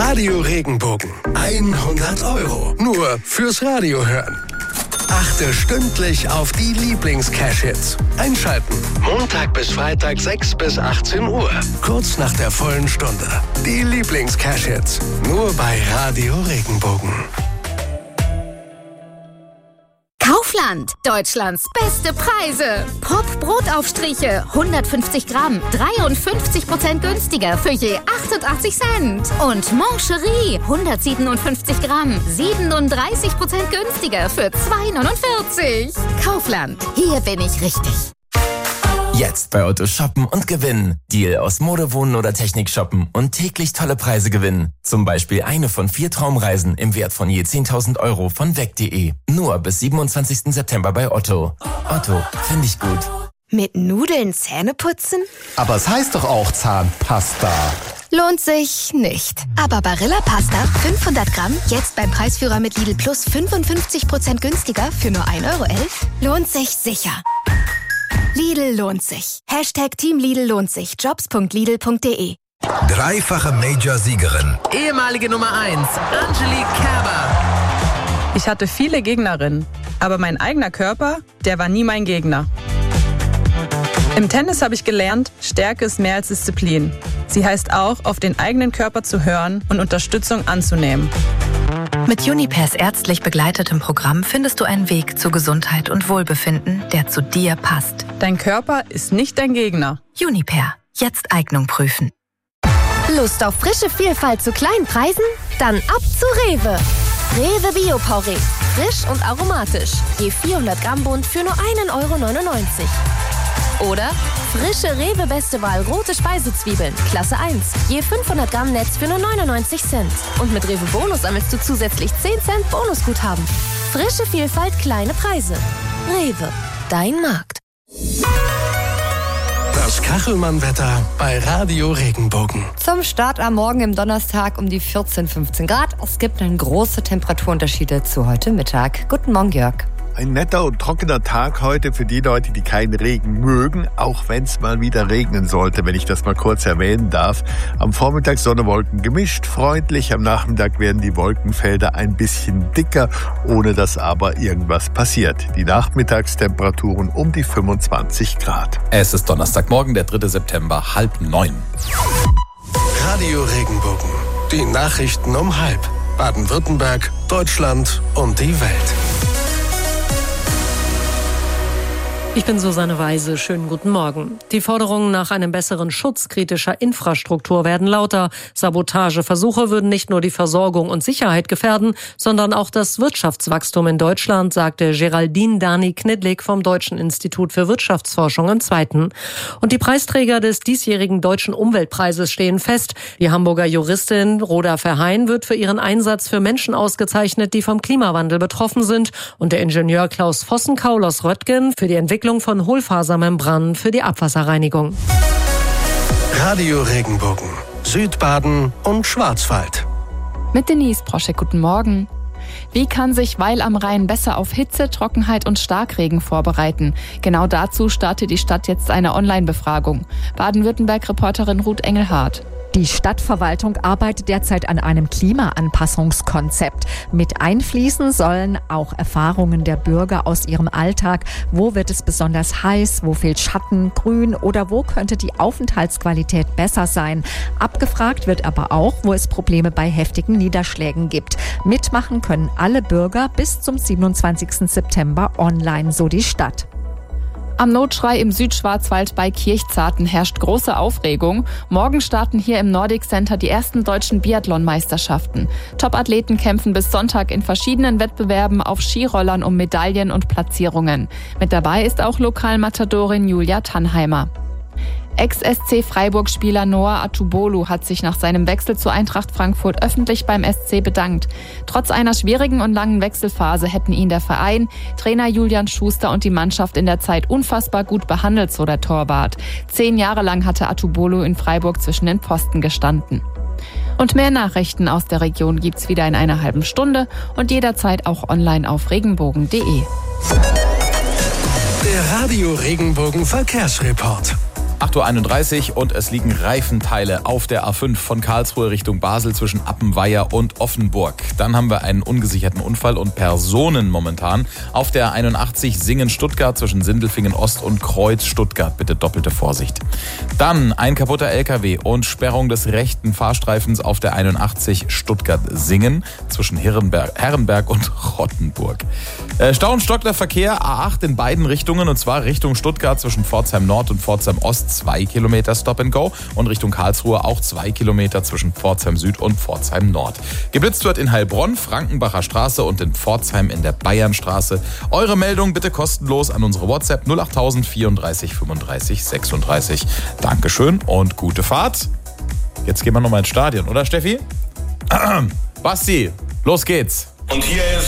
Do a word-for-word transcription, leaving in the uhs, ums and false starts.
Radio Regenbogen. hundert Euro. Nur fürs Radio hören. Achte stündlich auf die Lieblings-Cash-Hits. Einschalten. Montag bis Freitag sechs bis achtzehn Uhr. Kurz nach der vollen Stunde. Die Lieblings-Cash-Hits. Nur bei Radio Regenbogen. Kaufland. Deutschlands beste Preise. Pop-Brotaufstriche. hundertfünfzig Gramm. dreiundfünfzig Prozent günstiger für je achtundachtzig Cent. Und Mancherie. hundertsiebenundfünfzig Gramm. siebenunddreißig Prozent günstiger für zwei neunundvierzig. Kaufland. Hier bin ich richtig. Jetzt bei Otto shoppen und gewinnen. Deal aus Mode, Wohnen oder Technik shoppen und täglich tolle Preise gewinnen. Zum Beispiel eine von vier Traumreisen im Wert von je zehntausend Euro von weg punkt de. Nur bis siebenundzwanzigsten September bei Otto. Otto, finde ich gut. Mit Nudeln Zähne putzen? Aber es heißt doch auch Zahnpasta. Lohnt sich nicht. Aber Barilla Pasta fünfhundert Gramm, jetzt beim Preisführer mit Lidl Plus fünfundfünfzig Prozent günstiger für nur ein Euro elf. Lohnt sich sicher. Lidl lohnt sich. Hashtag Team Lidl lohnt sich. Jobs punkt lidl punkt de. Dreifache Major-Siegerin. Ehemalige Nummer eins, Angelique Kerber. Ich hatte viele Gegnerinnen, aber mein eigener Körper, der war nie mein Gegner. Im Tennis habe ich gelernt, Stärke ist mehr als Disziplin. Sie heißt auch, auf den eigenen Körper zu hören und Unterstützung anzunehmen. Mit Junipers ärztlich begleitetem Programm findest du einen Weg zu Gesundheit und Wohlbefinden, der zu dir passt. Dein Körper ist nicht dein Gegner. Juniper. Jetzt Eignung prüfen. Lust auf frische Vielfalt zu kleinen Preisen? Dann ab zu Rewe. Rewe Bio-Porree. Frisch und aromatisch. Je vierhundert Gramm Bund für nur einen Euro neunundneunzig. Oder frische Rewe Beste Wahl rote Speisezwiebeln, Klasse eins. Je fünfhundert Gramm Netz für nur neunundneunzig Cent. Und mit Rewe Bonus sammelst du zusätzlich zehn Cent Bonusguthaben. Frische Vielfalt, kleine Preise. Rewe, dein Markt. Das Kachelmann-Wetter bei Radio Regenbogen. Zum Start am Morgen im Donnerstag um die vierzehn, fünfzehn Grad. Es gibt dann große Temperaturunterschiede zu heute Mittag. Guten Morgen, Jörg. Ein netter und trockener Tag heute für die Leute, die keinen Regen mögen, auch wenn es mal wieder regnen sollte, wenn ich das mal kurz erwähnen darf. Am Vormittag Sonne, Wolken gemischt, freundlich. Am Nachmittag werden die Wolkenfelder ein bisschen dicker, ohne dass aber irgendwas passiert. Die Nachmittagstemperaturen um die fünfundzwanzig Grad. Es ist Donnerstagmorgen, der dritte September, halb neun. Radio Regenbogen. Die Nachrichten um halb. Baden-Württemberg, Deutschland und die Welt. Ich bin Susanne Weise. Schönen guten Morgen. Die Forderungen nach einem besseren Schutz kritischer Infrastruktur werden lauter. Sabotageversuche würden nicht nur die Versorgung und Sicherheit gefährden, sondern auch das Wirtschaftswachstum in Deutschland, sagte Geraldine Dani-Knidlik vom Deutschen Institut für Wirtschaftsforschung im Zweiten. Und die Preisträger des diesjährigen Deutschen Umweltpreises stehen fest. Die Hamburger Juristin Rhoda Verheyen wird für ihren Einsatz für Menschen ausgezeichnet, die vom Klimawandel betroffen sind. Und der Ingenieur Klaus Vossenkaul aus Röttgen für die Entwicklung von Hohlfasermembranen für die Abwasserreinigung. Radio Regenbogen, Südbaden und Schwarzwald. Mit Denise Proschek, guten Morgen. Wie kann sich Weil am Rhein besser auf Hitze, Trockenheit und Starkregen vorbereiten? Genau dazu startet die Stadt jetzt eine Online-Befragung. Baden-Württemberg-Reporterin Ruth Engelhardt. Die Stadtverwaltung arbeitet derzeit an einem Klimaanpassungskonzept. Mit einfließen sollen auch Erfahrungen der Bürger aus ihrem Alltag. Wo wird es besonders heiß? Wo fehlt Schatten, Grün? Oder wo könnte die Aufenthaltsqualität besser sein? Abgefragt wird aber auch, wo es Probleme bei heftigen Niederschlägen gibt. Mitmachen können alle Bürger bis zum siebenundzwanzigsten September online, so die Stadt. Am Notschrei im Südschwarzwald bei Kirchzarten herrscht große Aufregung. Morgen starten hier im Nordic Center die ersten deutschen Biathlon-Meisterschaften. Top-Athleten kämpfen bis Sonntag in verschiedenen Wettbewerben auf Skirollern um Medaillen und Platzierungen. Mit dabei ist auch Lokalmatadorin Julia Tannheimer. Ex-S C Freiburg-Spieler Noah Atubolu hat sich nach seinem Wechsel zur Eintracht Frankfurt öffentlich beim S C bedankt. Trotz einer schwierigen und langen Wechselphase hätten ihn der Verein, Trainer Julian Schuster und die Mannschaft in der Zeit unfassbar gut behandelt, so der Torwart. Zehn Jahre lang hatte Atubolu in Freiburg zwischen den Pfosten gestanden. Und mehr Nachrichten aus der Region gibt's wieder in einer halben Stunde und jederzeit auch online auf regenbogen punkt de. Der Radio Regenbogen Verkehrsreport. acht Uhr einunddreißig und es liegen Reifenteile auf der A fünf von Karlsruhe Richtung Basel zwischen Appenweier und Offenburg. Dann haben wir einen ungesicherten Unfall und Personen momentan auf der A einundachtzig Singen-Stuttgart zwischen Sindelfingen Ost und Kreuz Stuttgart. Bitte doppelte Vorsicht. Dann ein kaputter L K W und Sperrung des rechten Fahrstreifens auf der einundachtzig Stuttgart-Singen zwischen Herrenberg, Herrenberg und Rottenburg. Äh, Stau und stockender Verkehr A acht in beiden Richtungen und zwar Richtung Stuttgart zwischen Pforzheim Nord und Pforzheim Ost zwei Kilometer Stop and Go und Richtung Karlsruhe auch zwei Kilometer zwischen Pforzheim Süd und Pforzheim Nord. Geblitzt wird in Heilbronn, Frankenbacher Straße und in Pforzheim in der Bayernstraße. Eure Meldung bitte kostenlos an unsere WhatsApp null acht null null vierunddreißig fünfunddreißig sechsunddreißig. Dankeschön und gute Fahrt. Jetzt gehen wir nochmal ins Stadion, oder Steffi? Basti, los geht's. Und hier ist